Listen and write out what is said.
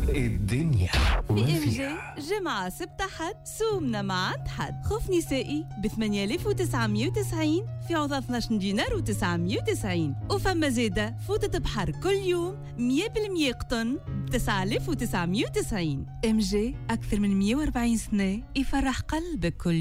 الدنيا في ام جي جمعة سبت حد سومنا مع عند حد خف نسائي ب 8990 في عوض 12 دينار و990 وفما زيادة فوطة بحر كل يوم 100% قطن ب 9990 ام جي أكثر من 140 سنة يفرح قلبك كل